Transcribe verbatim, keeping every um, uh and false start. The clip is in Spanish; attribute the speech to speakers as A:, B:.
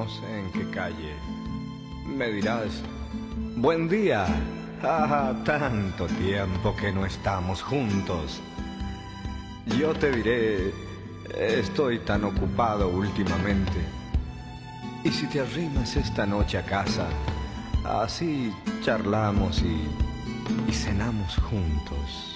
A: no sé en qué calle. Me dirás, buen día. Ah, tanto tiempo que no estamos juntos. Yo te diré, estoy tan ocupado últimamente. Y si te arrimas esta noche a casa, así charlamos y, y cenamos juntos.